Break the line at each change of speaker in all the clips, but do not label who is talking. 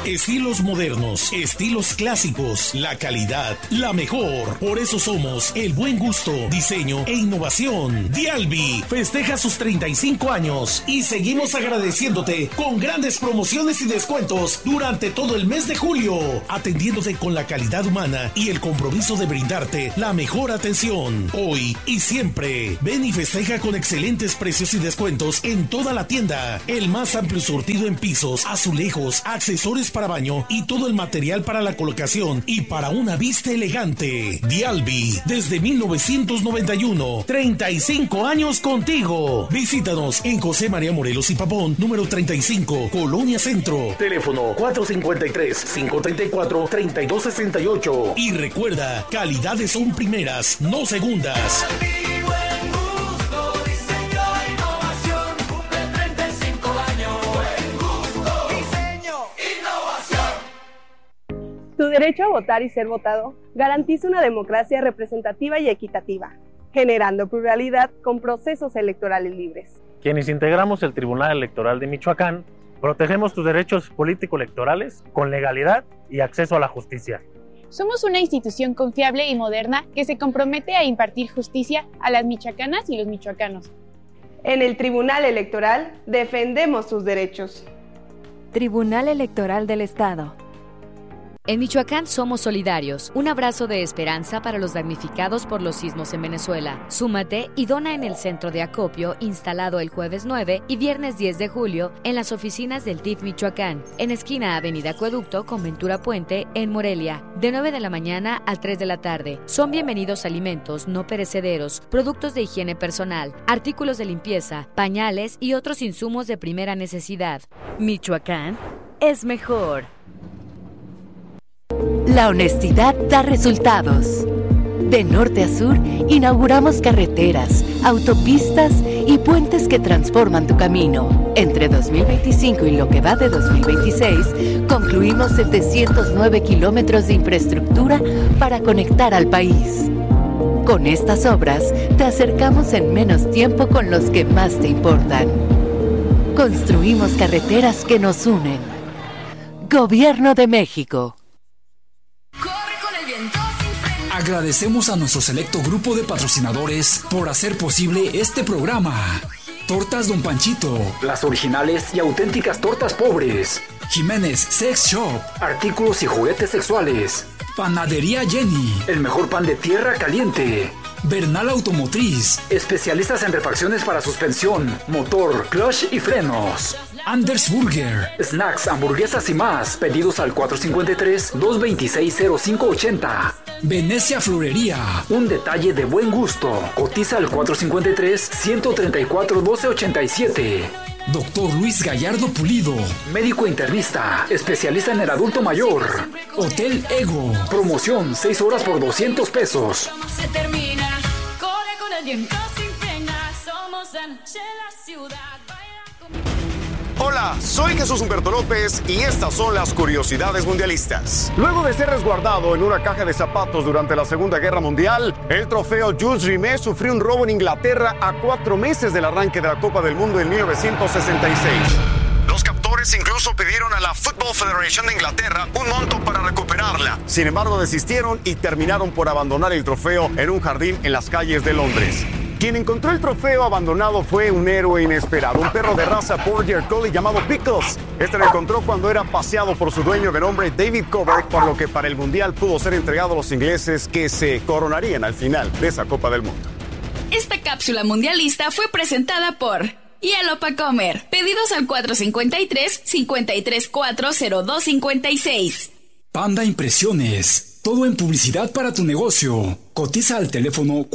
Estilos modernos, estilos clásicos, la calidad, la mejor. Por eso somos el buen gusto, diseño e innovación. Dialbi festeja sus 35 años y seguimos agradeciéndote con grandes promociones y descuentos durante todo el mes de julio, atendiéndote con la calidad humana y el compromiso de brindarte la mejor atención. Hoy y siempre, ven y festeja con excelentes precios y descuentos en toda la tienda. El más amplio surtido en pisos, azulejos, accesorios para baño y todo el material para la colocación y para una vista elegante. Dialbi, desde 1991, 35 años contigo. Visítanos en José María Morelos y Pavón, número 35, Colonia Centro. Teléfono 453-534-3268. Y recuerda, calidades son primeras, no segundas.
Tu derecho a votar y ser votado garantiza una democracia representativa y equitativa, generando pluralidad con procesos electorales libres.
Quienes integramos el Tribunal Electoral de Michoacán, protegemos tus derechos político-electorales con legalidad y acceso a la justicia.
Somos una institución confiable y moderna que se compromete a impartir justicia a las michoacanas y los michoacanos.
En el Tribunal Electoral defendemos tus derechos.
Tribunal Electoral del Estado.
En Michoacán somos solidarios. Un abrazo de esperanza para los damnificados por los sismos en Venezuela. Súmate y dona en el centro de acopio instalado el jueves 9 y viernes 10 de julio en las oficinas del TIF Michoacán, en esquina Avenida Acueducto con Ventura Puente en Morelia, de 9 de la mañana a 3 de la tarde. Son bienvenidos alimentos no perecederos, productos de higiene personal, artículos de limpieza, pañales y otros insumos de primera necesidad.
Michoacán es mejor.
La honestidad da resultados. De norte a sur, inauguramos carreteras, autopistas y puentes que transforman tu camino. Entre 2025 y lo que va de 2026, concluimos 709 kilómetros de infraestructura para conectar al país. Con estas obras, te acercamos en menos tiempo con los que más te importan. Construimos carreteras que nos unen. Gobierno de México.
Agradecemos a nuestro selecto grupo de patrocinadores por hacer posible este programa. Tortas Don Panchito,
las originales y auténticas tortas pobres.
Jiménez Sex Shop,
artículos y juguetes sexuales.
Panadería Jenny,
el mejor pan de tierra caliente.
Bernal Automotriz,
especialistas en refacciones para suspensión, motor, clutch y frenos.
Anders Burger,
snacks, hamburguesas y más. Pedidos al 453-226-0580.
Venecia Florería,
un detalle de buen gusto. Cotiza al 453-134-1287.
Doctor Luis Gallardo Pulido,
médico internista, especialista en el adulto mayor.
Hotel Ego,
promoción 6 horas por 200 pesos.
Se termina, corre con el viento sin pena, somos la noche en la ciudad.
Hola, soy Jesús Humberto López y estas son las curiosidades mundialistas. Luego de ser resguardado en una caja de zapatos durante la Segunda Guerra Mundial, el trofeo Jules Rimet sufrió un robo en Inglaterra a 4 meses del arranque de la Copa del Mundo en 1966. Los captores incluso pidieron a la Football Federation de Inglaterra un monto para recuperarla. Sin embargo, desistieron y terminaron por abandonar el trofeo en un jardín en las calles de Londres. Quien encontró el trofeo abandonado fue un héroe inesperado, un perro de raza Border Collie llamado Pickles. Este lo encontró cuando era paseado por su dueño de nombre David Covert, por lo que para el Mundial pudo ser entregado a los ingleses que se coronarían al final de esa Copa del Mundo.
Esta cápsula mundialista fue presentada por Hielo pa' Comer. Pedidos al 453-534-0256.
Panda Impresiones. Todo en publicidad para tu negocio. Cotiza al teléfono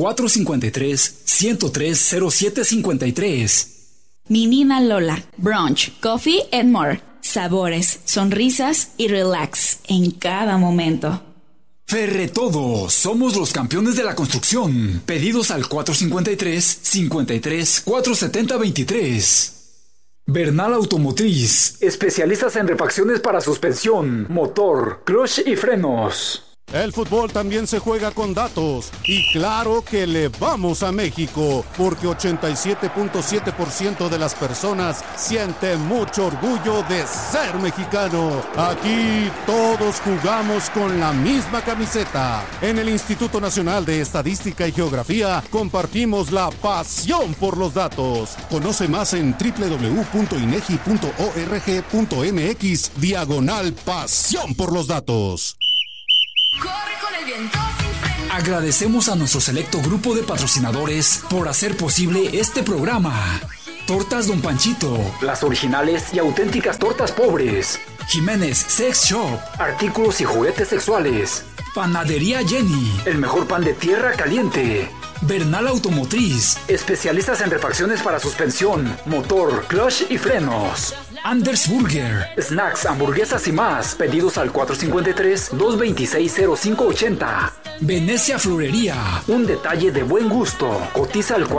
453-103-0753.
Menina Lola. Brunch, coffee and more. Sabores, sonrisas y relax en cada momento.
Ferretodo, somos los campeones de la construcción. Pedidos al 453-53-470-23. Bernal Automotriz,
especialistas en refacciones para suspensión, motor, clutch y frenos.
El fútbol también se juega con datos y claro que le vamos a México porque 87.7% de las personas sienten mucho orgullo de ser mexicano. Aquí todos jugamos con la misma camiseta. En el Instituto Nacional de Estadística y Geografía compartimos la pasión por los datos. Conoce más en www.inegi.org.mx/pasión por los datos.
Corre con el viento sin freno. Agradecemos a nuestro selecto grupo de patrocinadores por hacer posible este programa. Tortas Don Panchito,
las originales y auténticas tortas pobres.
Jiménez Sex Shop,
artículos y juguetes sexuales.
Panadería Jenny,
el mejor pan de tierra caliente.
Bernal Automotriz,
especialistas en refacciones para suspensión, motor, clutch y frenos.
Anders Burger,
snacks, hamburguesas y más. Pedidos al 453-226-0580.
Venecia Florería,
un detalle de buen gusto. Cotiza al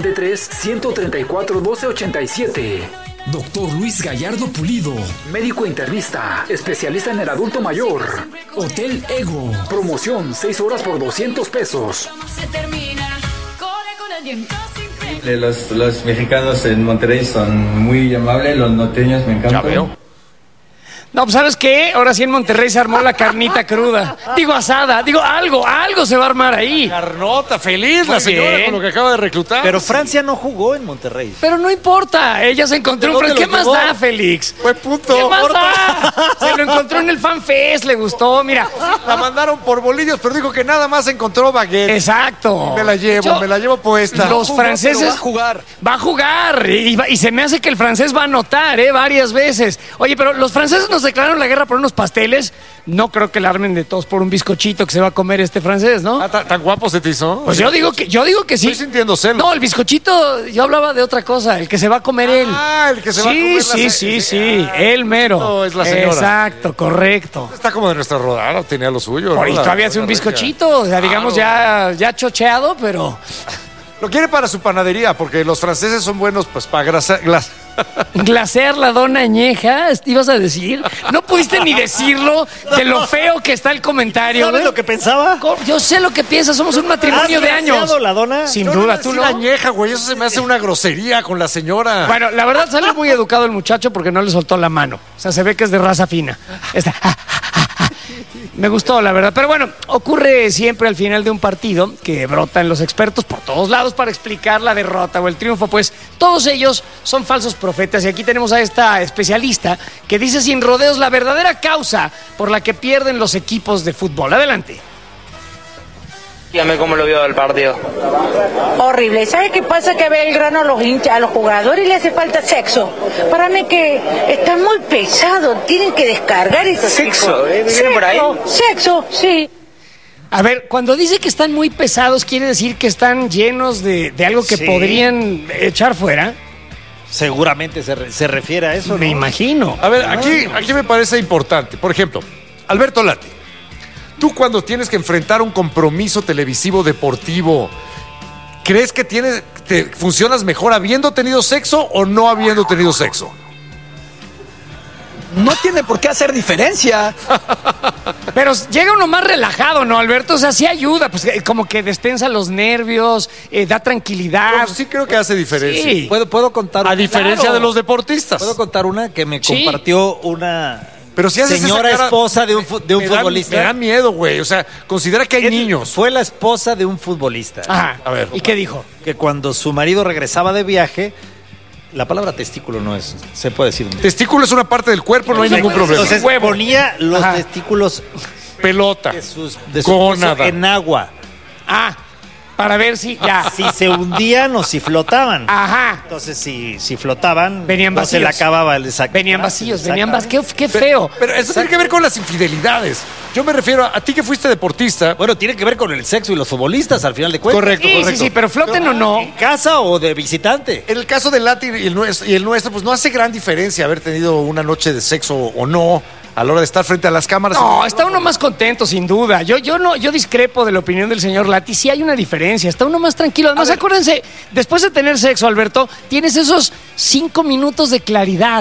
453-134-1287.
Doctor Luis Gallardo Pulido,
médico internista, especialista en el adulto mayor.
Hotel Ego,
promoción 6 horas por $200.
Se termina, corre con el viento sin freno.
Los mexicanos en Monterrey son muy amables, los norteños me encantan.
Ya veo. No, pues ¿sabes qué? Ahora sí en Monterrey se armó la carnita cruda. Digo asada, digo algo se va a armar ahí.
Carnota, feliz la señora con lo que acaba de reclutar.
Pero Francia no jugó en Monterrey.
Pero no importa, ella se encontró un Francia. ¿Qué más da, Félix?
Fue puto.
¿Qué más da? Se lo encontró en el FanFest, le gustó, mira.
La mandaron por bolillos, pero dijo que nada más encontró baguette.
Exacto.
Me la llevo puesta.
Los franceses... Va a jugar. Y se me hace que el francés va a anotar, varias veces. Oye, pero los franceses nos declararon la guerra por unos pasteles. No creo que la armen de todos por un bizcochito que se va a comer este francés, ¿no?
¿Tan guapo se te hizo?
Pues yo digo que sí.
Estoy sintiendo celos.
No, el bizcochito, yo hablaba de otra cosa, el que se va a comer él.
Ah, el que se va a comer.
Sí, el mero.
No, es la señora.
Exacto, correcto.
Está como de nuestra rodada, tenía lo suyo.
Por ahí todavía hace un bizcochito, o sea, digamos ya chocheado, pero...
Lo quiere para su panadería, porque los franceses son buenos pues para
glasear la dona añeja, ¿ibas a decir? No pudiste ni decirlo de lo feo que está el comentario.
¿Sabes lo que pensaba?
Yo sé lo que piensas, somos un matrimonio de años.
La dona?
Sin duda, tú no.
Añeja, güey, eso se me hace una grosería con la señora.
Bueno, la verdad salió muy educado el muchacho porque no le soltó la mano. O sea, se ve que es de raza fina. Me gustó, la verdad. Pero bueno, ocurre siempre al final de un partido que brotan los expertos por todos lados para explicar la derrota o el triunfo. Pues todos ellos son falsos profetas. Y aquí tenemos a esta especialista que dice sin rodeos la verdadera causa por la que pierden los equipos de fútbol. Adelante.
Dígame cómo lo vio el partido.
Horrible. ¿Sabe qué pasa? Que a Belgrano a los hinchas, a los jugadores le hace falta sexo. Para mí que están muy pesados, tienen que descargar eso.
¿Sexo? ¿Vienen por ahí?
Sexo, sí.
A ver, cuando dice que están muy pesados, ¿quiere decir que están llenos de algo que podrían echar fuera?
Seguramente se refiere a eso,
Me imagino.
A ver, aquí me parece importante. Por ejemplo, Alberto Lati. Tú cuando tienes que enfrentar un compromiso televisivo deportivo, ¿crees que funcionas mejor habiendo tenido sexo o no habiendo tenido sexo?
No tiene por qué hacer diferencia.
Pero llega uno más relajado, ¿no, Alberto? O sea, sí ayuda, pues como que destensa los nervios, da tranquilidad.
Pues sí creo que hace diferencia.
Sí.
¿Puedo contar
A diferencia de los deportistas.
¿Puedo contar una que me compartió una...
Pero si haces
señora esposa de un futbolista?
Me da miedo, güey. O sea, considera que hay niños.
Fue la esposa de un futbolista.
Ajá. A ver. ¿Y qué dijo?
Que cuando su marido regresaba de viaje, la palabra testículo no es, se puede decir.
Testículo es una parte del cuerpo, no hay ningún problema.
Entonces ponía los testículos
pelota
de su en agua.
Para ver si
si se hundían o si flotaban.
Ajá.
Entonces, si flotaban,
venían vacíos.
No se le acababa el saco.
Venían vacíos. Qué feo.
Pero eso tiene que ver con las infidelidades. Yo me refiero a ti que fuiste deportista.
Bueno, tiene que ver con el sexo y los futbolistas, al final de cuentas.
Correcto.
Sí, pero floten o no.
¿En casa o de visitante?
En el caso del Lati y el nuestro, pues no hace gran diferencia haber tenido una noche de sexo o no. A la hora de estar frente a las cámaras.
No, está uno más contento, sin duda. Yo discrepo de la opinión del señor Lati. Sí hay una diferencia, está uno más tranquilo. Además, acuérdense, después de tener sexo, Alberto, tienes esos 5 minutos de claridad.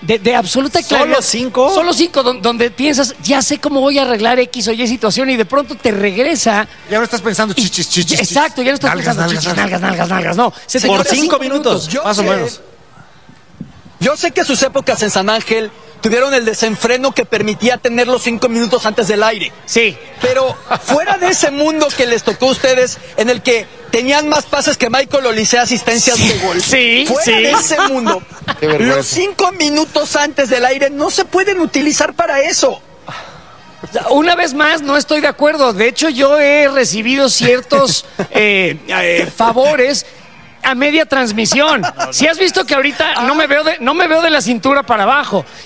de absoluta claridad.
¿Solo 5?
Donde piensas, ya sé cómo voy a arreglar X o Y situación y de pronto te regresa.
Ya no estás pensando chichis.
Exacto, ya no estás pensando nalgas. No,
por 5 minutos, más o menos.
Yo sé que sus épocas en San Ángel tuvieron el desenfreno que permitía tenerlos 5 minutos antes del aire.
Sí.
Pero fuera de ese mundo que les tocó a ustedes, en el que tenían más pases que Michael Olise, asistencias de gol. Fuera de ese mundo, los 5 minutos antes del aire no se pueden utilizar para eso.
Una vez más, no estoy de acuerdo. De hecho, yo he recibido ciertos favores a media transmisión. Si has visto que ahorita no me veo de la cintura para abajo.